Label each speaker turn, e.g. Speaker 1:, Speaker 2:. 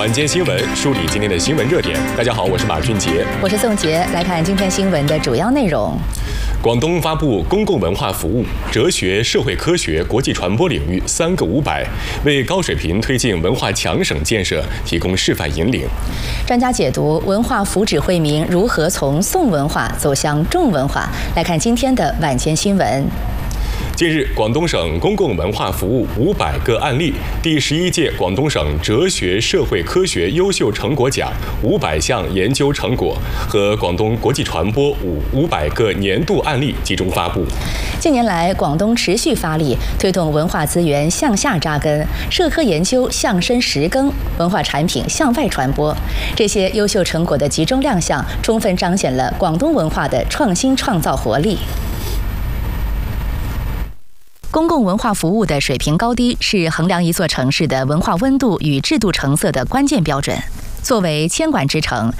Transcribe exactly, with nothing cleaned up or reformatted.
Speaker 1: 晚间新闻梳理今天的新闻热点。大家好，我是马俊杰，
Speaker 2: 我是宋杰。来看今天新闻的主要内容。
Speaker 1: 广东发布公共文化服务、哲学、社会科学、国际传播领域三个五百，为高水平推进文化强省建设提供示范引领。
Speaker 2: 专家解读文化福祉惠民如何从宋文化走向重文化。来看今天的晚间新闻。
Speaker 1: 近日，广东省公共文化服务五百个案例第十一届广东省哲学社会科学优秀成果奖五百项研究成果和广东国际传播五五百个年度案例集中发布。
Speaker 2: 近年来，广东持续发力推动文化资源向下扎根，社科研究向深实耕，文化产品向外传播。这些优秀成果的集中亮相，充分彰显了广东文化的创新创造活力。公共文化服务的水平高低是衡量一座城市的文化温度与制度成色的关键标准。作为监管之城，